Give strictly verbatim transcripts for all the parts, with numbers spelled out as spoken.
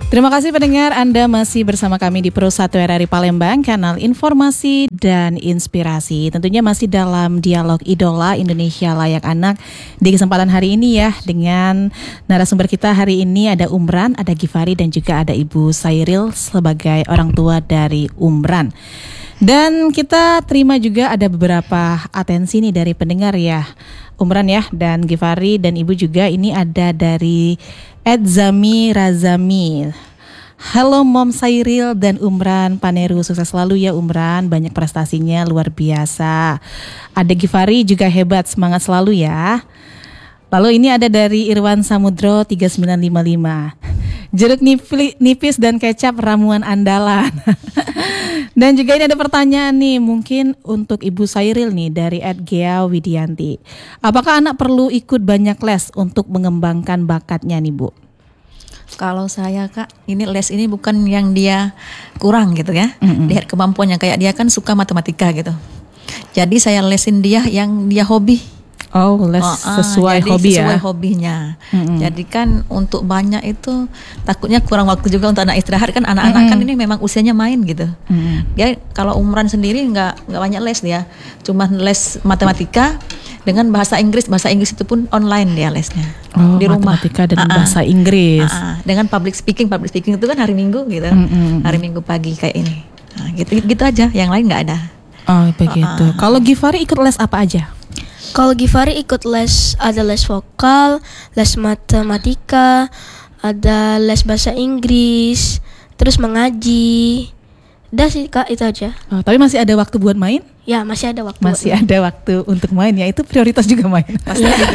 Terima kasih pendengar, Anda masih bersama kami di Pro satu R R I Palembang, kanal informasi dan inspirasi. Tentunya masih dalam dialog Idola Indonesia Layak Anak di kesempatan hari ini ya, dengan narasumber kita hari ini ada Umran, ada Gifari dan juga ada Ibu Sairil sebagai orang tua dari Umran. Dan kita terima juga ada beberapa atensi nih dari pendengar ya, Umran ya, dan Gifari dan Ibu juga. Ini ada dari Edzami Razami. Halo Mom Sairil dan Umran Paneru, sukses selalu ya Umran, banyak prestasinya luar biasa. Ada Gifari juga hebat, semangat selalu ya. Lalu ini ada dari Irwan Samudro tiga sembilan lima lima. Jeruk nipis dan kecap ramuan andalan. Dan juga ini ada pertanyaan nih, mungkin untuk Ibu Sairil nih dari et gea widianti. Apakah anak perlu ikut banyak les untuk mengembangkan bakatnya nih Bu? Kalau saya Kak, ini les ini bukan yang dia kurang gitu ya. Mm-hmm. Lihat kemampuannya, kayak dia kan suka matematika gitu. Jadi saya lesin dia yang dia hobi. Oh, les oh, sesuai jadi hobi sesuai ya. Sesuai hobinya. Mm-hmm. Jadi kan untuk banyak itu takutnya kurang waktu juga untuk anak istirahat kan, anak-anak mm-hmm. kan ini memang usianya main gitu. Mm-hmm. Dia kalau Umran sendiri nggak nggak banyak les dia, cuma les matematika dengan bahasa Inggris. Bahasa Inggris itu pun online dia lesnya. Oh, di rumah. Matematika dan uh-uh. bahasa Inggris. Uh-uh. Dengan public speaking, public speaking itu kan hari Minggu gitu. Mm-hmm. Hari Minggu pagi kayak ini. Nah, gitu gitu aja, yang lain nggak ada. Oh, begitu. Uh-uh. Kalau Gifari ikut les apa aja? Kalau Gifari ikut les, ada les vokal, les matematika, ada les bahasa Inggris, terus mengaji. Udah sih Kak, itu aja. Oh, tapi masih ada waktu buat main? Ya, masih ada waktu. Masih ada waktu untuk main ya, itu prioritas juga main. Pasti gitu.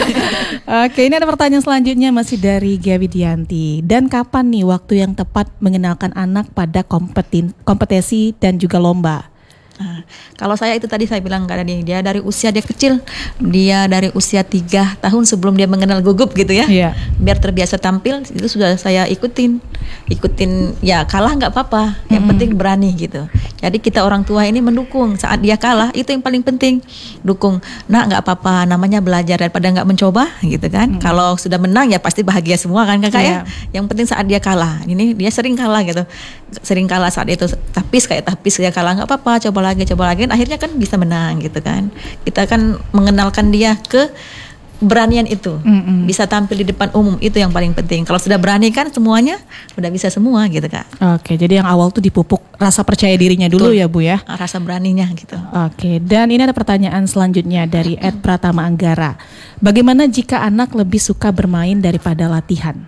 Oke, ini ada pertanyaan selanjutnya masih dari Gea Widianti. Dan kapan nih waktu yang tepat mengenalkan anak pada kompetin, kompetisi dan juga lomba? Nah, kalau saya itu tadi saya bilang nggak ada nih, dia dari usia dia kecil, dia dari usia tiga tahun sebelum dia mengenal gugup gitu ya, yeah. Biar terbiasa tampil itu sudah saya ikutin, ikutin ya kalah nggak apa-apa, yang mm-hmm. penting berani gitu. Jadi kita orang tua ini mendukung saat dia kalah, itu yang paling penting, dukung. Nah nggak apa-apa, namanya belajar daripada nggak mencoba gitu kan. Mm-hmm. Kalau sudah menang ya pasti bahagia semua kan kakak yeah. ya. Yang penting saat dia kalah, ini dia sering kalah gitu, sering kalah saat itu tapis kayak tapis dia kalah nggak apa-apa, coba lagi coba lagi akhirnya kan bisa menang gitu kan. Kita kan mengenalkan dia ke beranian itu, mm-hmm. bisa tampil di depan umum, itu yang paling penting. Kalau sudah berani kan semuanya udah bisa semua gitu Kak. Oke, jadi yang awal tuh dipupuk rasa percaya dirinya dulu. Betul. Ya Bu ya, rasa beraninya gitu. Oke, dan ini ada pertanyaan selanjutnya dari Ed Pratama Anggara. Bagaimana jika anak lebih suka bermain daripada latihan?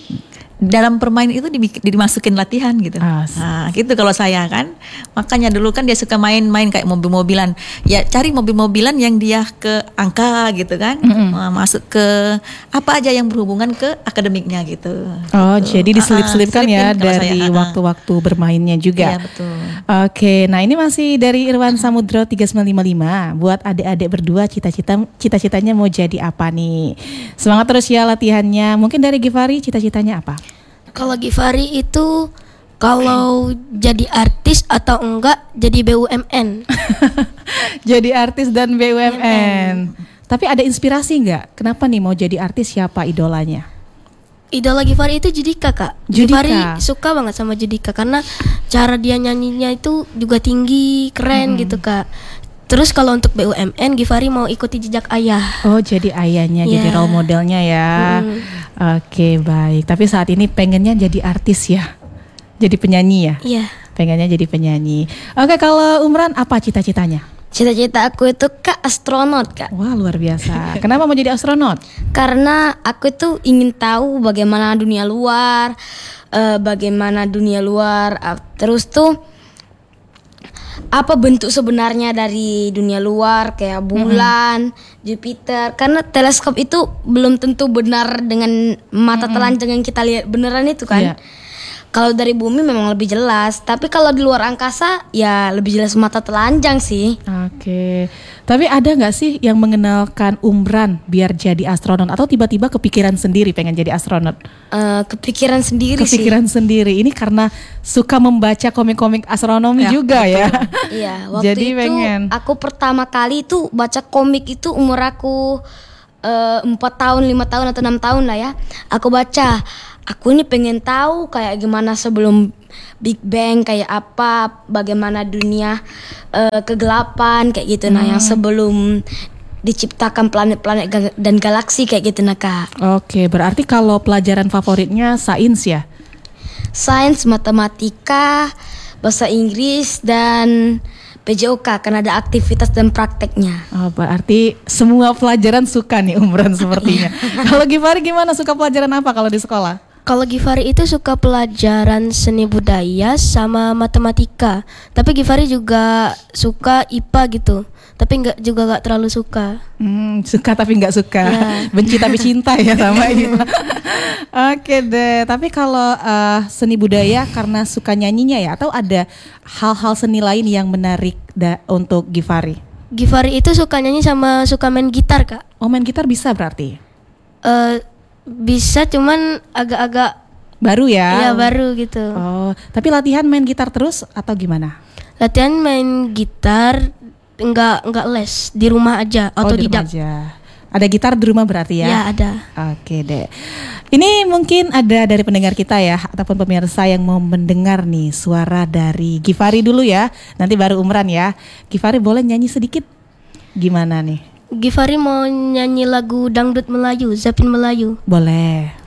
Dalam permainan itu dimasukin latihan gitu. Ah, nah, gitu kalau saya kan. Makanya dulu kan dia suka main-main kayak mobil-mobilan. Ya cari mobil-mobilan yang dia ke angka gitu kan. Mm-hmm. Nah, masuk ke apa aja yang berhubungan ke akademiknya gitu. Oh, gitu. Jadi diselip-selipkan uh, ya dari saya, waktu-waktu uh. bermainnya juga. Iya, betul. Oke, nah ini masih dari Irwan Samudro tiga sembilan lima lima. Buat adik-adik berdua, cita-cita cita-citanya mau jadi apa nih? Semangat terus ya latihannya. Mungkin dari Gifari cita-citanya apa? Kalau Gifari itu kalau jadi artis atau enggak jadi B U M N. Jadi artis dan B U M N. Tapi ada inspirasi enggak? Kenapa nih mau jadi artis, siapa idolanya? Idola Gifari itu Judika Kak. Judika. Gifari suka banget sama Judika karena cara dia nyanyinya itu juga tinggi, keren mm-hmm. gitu Kak. Terus kalau untuk B U M N, Gifari mau ikuti jejak ayah. Oh, jadi ayahnya, yeah. Jadi role modelnya ya. Hmm. Oke, baik. Tapi saat ini pengennya jadi artis ya, jadi penyanyi ya. Iya. Yeah. Pengennya jadi penyanyi. Oke, kalau Umran apa cita-citanya? Cita-cita aku itu Kak astronot Kak. Wah, luar biasa. Kenapa mau jadi astronot? Karena aku itu ingin tahu bagaimana dunia luar, uh, bagaimana dunia luar. Uh, terus tuh apa bentuk sebenarnya dari dunia luar kayak bulan, mm-hmm. Jupiter. Karena teleskop itu belum tentu benar dengan mata mm-hmm. telanjang yang kita lihat beneran itu kan. Yeah. Kalau dari bumi memang lebih jelas, tapi kalau di luar angkasa ya lebih jelas mata telanjang sih. Oke, tapi ada nggak sih yang mengenalkan Umran biar jadi astronot atau tiba-tiba kepikiran sendiri pengen jadi astronot? Uh, kepikiran sendiri kepikiran sih. Kepikiran sendiri, ini karena suka membaca komik-komik astronomi ya, juga betul. Ya. Iya, waktu jadi itu pengen. Aku pertama kali itu baca komik itu umur aku empat uh, tahun, lima tahun atau enam tahun lah ya. Aku baca aku ini pengen tahu kayak gimana sebelum Big Bang, kayak apa, bagaimana dunia uh, kegelapan kayak gitu. Nah, Hmm. yang sebelum diciptakan planet-planet ga- dan galaksi kayak gitu nah Kak. Oke, berarti kalau pelajaran favoritnya sains ya? Sains, matematika, bahasa Inggris, dan P J O K karena ada aktivitas dan prakteknya. Oh, berarti semua pelajaran suka nih umuran sepertinya. Kalau Givari gimana, suka pelajaran apa kalau di sekolah? Kalau Givari itu suka pelajaran seni budaya sama matematika. Tapi Givari juga suka I P A gitu. Tapi nggak juga nggak terlalu suka. Hmm, suka tapi nggak suka, Ya. benci tapi cinta ya sama itu. Oke deh, tapi kalau eh, seni budaya karena suka nyanyinya ya, atau ada hal-hal seni lain yang menarik da- untuk Givari? Givari itu suka nyanyi sama suka main gitar kak. Oh, main gitar bisa berarti? Eh bisa cuman agak-agak Baru ya? ya baru gitu. Oh, tapi latihan main gitar terus atau gimana? Latihan main gitar nggak nggak les di rumah aja Oh, di rumah otodidak. aja. Ada gitar di rumah berarti ya? Ya ada. Oke deh. Ini mungkin ada dari pendengar kita ya, ataupun pemirsa yang mau mendengar nih suara dari Givari dulu ya. Nanti baru Umran ya. Givari boleh nyanyi sedikit? Gimana nih? Givari mau nyanyi lagu dangdut Melayu, Zapin Melayu. Boleh.